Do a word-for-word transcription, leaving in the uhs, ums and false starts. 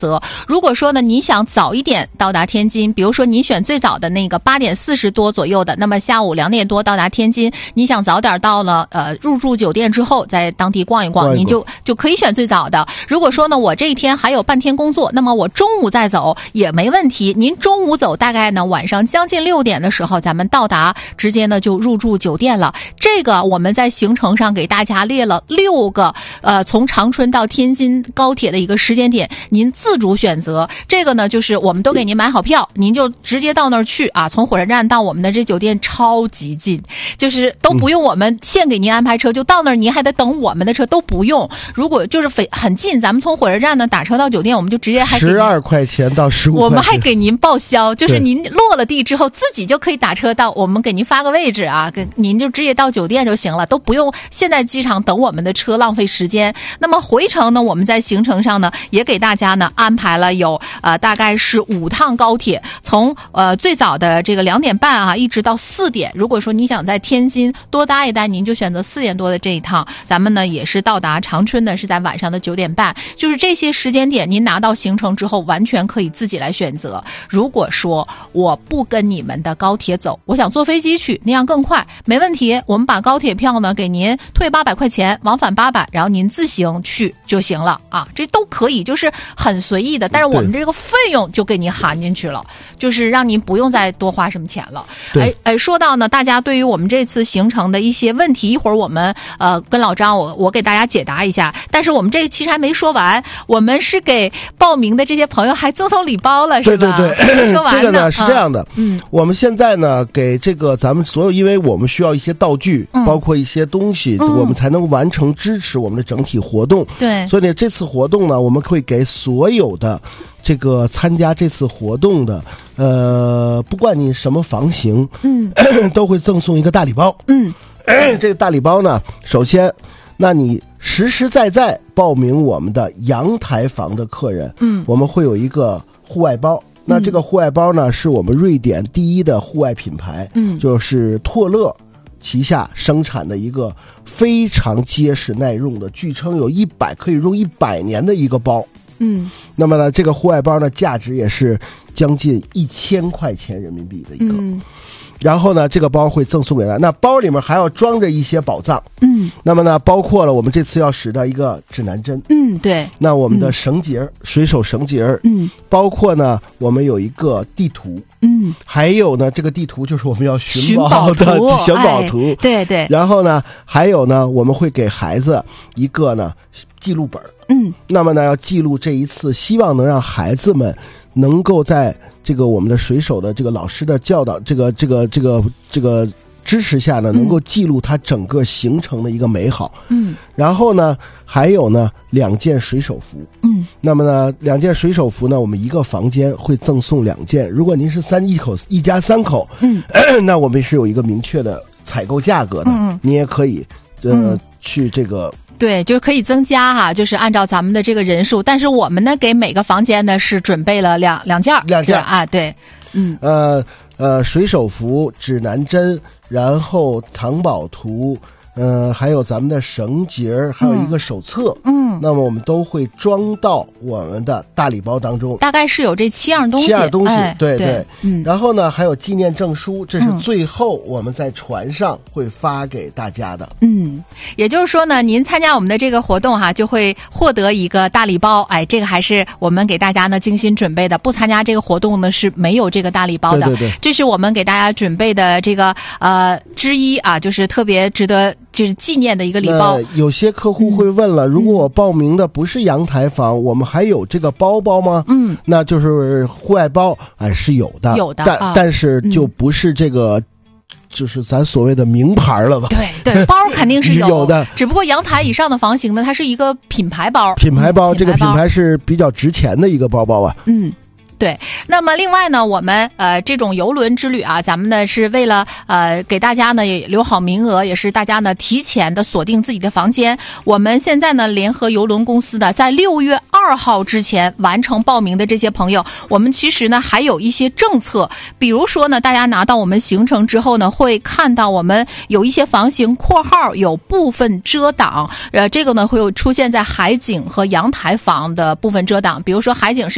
如果说呢你想早一点到达天津，比如说你选最早的那个八点四十多左右的，那么下午两点多到达天津，你想早点到了呃入住酒店之后在当地逛一逛，您就就可以选最早的。如果说呢我这一天还有半天工作，那么我中午再走也没问题，您中午走大概呢晚上将近六点的时候咱们到达，直接呢就入住酒店了。这个我们在行程上给大家列了六个呃从长春到天津高铁的一个时间点，您自主选择。这个呢就是我们都给您买好票，您就直接到那儿去啊，从火车站到我们的这酒店超级近，就是都不用我们现给您安排车，就到那儿您还得等我们的车，都不用。如果就是非很近，咱们从火车站呢打车到酒店，我们就直接还十二块钱到十五块钱， 我们还给您报销，就是您落了地之后自己就可以打车到，我们给您发个位置啊，给您就直接到酒店就行了，都不用现在机场等我们的车浪费时间。那么回程呢，我们在行程上呢也给大家呢安排了有呃大概是五趟高铁，从呃最早的这个两点半啊一直到四点。如果说你想在天津多待一待，您就选择四点多的这一趟。咱们呢也是到达长春呢是在晚上的九点半，就是这些时间点您拿到行程之后完全可以自己来选择。如果说我不跟你们的高铁走，我想坐飞机去，那样更快，没问题，我们把高铁票呢给您退八百块钱，往返八百，然后您自行去就行了啊，这都可以，就是很随意的。但是我们这个费用就给您含进去了，就是让您不用再多花什么钱了。哎哎，说到呢，大家对于我们这次行程的一些问题，一会儿我们呃跟老张我我给大家解答一下。但是我们这个其实还没说完，我们是给报名的这些朋友还赠送礼包了，是吧？ 对对对， 说完呢这个呢是这样的， 嗯， 我们现在呢给这个咱们所有，因为我们需要一些道具， 嗯、 包括一些东西、嗯，我们才能完成支持我们的整体活动。 对， 所以呢，这次活动呢，我们会给所有的这个参加这次活动的，呃，不管你什么房型， 嗯， 都会赠送一个大礼包。 嗯， 这个大礼包呢，首先，那你实实在在报名我们的阳台房的客人，嗯，我们会有一个户外包。那这个户外包呢，是我们瑞典第一的户外品牌，嗯，就是拓乐旗下生产的一个非常结实耐用的，据称有一百可以用一百年的一个包。嗯，那么呢，这个户外包呢，价值也是将近一千块钱人民币的一个。嗯，然后呢，这个包会赠送给他，那包里面还要装着一些宝藏。嗯，那么呢，包括了我们这次要使的一个指南针。 嗯，对。那我们的绳结、嗯、水手绳结。嗯，包括呢，我们有一个地图。嗯，还有呢，这个地图就是我们要寻宝的寻宝图。 哎、对对。 然后呢，还有呢，我们会给孩子一个呢记录本。嗯，那么呢，要记录这一次，希望能让孩子们能够在这个我们的水手的这个老师的教导，这个这个这个这个支持下呢，能够记录他整个行程的一个美好。嗯，然后呢，还有呢两件水手服。嗯，那么呢，两件水手服呢，我们一个房间会赠送两件。如果您是三一口一家三口，嗯，那我们是有一个明确的采购价格的。嗯，你也可以呃、嗯、去这个。 对，就是可以增加哈，就是按照咱们的这个人数，但是我们呢给每个房间呢是准备了两两件两件啊，对，嗯， 呃呃，水手服、指南针，然后藏宝图，呃，还有咱们的绳结，还有一个手册，嗯，那么我们都会装到我们的大礼包当中， 大概是有这七样东西， 七样东西，哎、对 对, 对， 嗯，然后呢还有纪念证书，这是最后我们在船上会发给大家的， 嗯，也就是说呢，您参加我们的这个活动哈，就会获得一个大礼包，哎，这个还是我们给大家呢精心准备的，不参加这个活动呢是没有这个大礼包的， 对对对， 这是我们给大家准备的这个呃之一啊，就是特别值得。就是纪念的一个礼包。 有些客户会问了、嗯、如果我报名的不是阳台房、嗯、我们还有这个包包吗？嗯，那就是户外包，哎，是有的有的， 但、 啊、 但是就不是这个、嗯、就是咱所谓的名牌了吧？ 对对，包肯定是有有的， 只不过阳台以上的房型呢，它是一个品牌包品牌包、嗯、这个品牌是比较值钱的一个包包啊。 嗯，对，那么另外呢，我们呃这种邮轮之旅啊，咱们呢是为了呃给大家呢也留好名额，也是大家呢提前的锁定自己的房间。我们现在呢联合邮轮公司的，在六月二号之前完成报名的这些朋友，我们其实呢还有一些政策，比如说呢，大家拿到我们行程之后呢，会看到我们有一些房型（括号有部分遮挡），呃，这个呢会有出现在海景和阳台房的部分遮挡，比如说海景是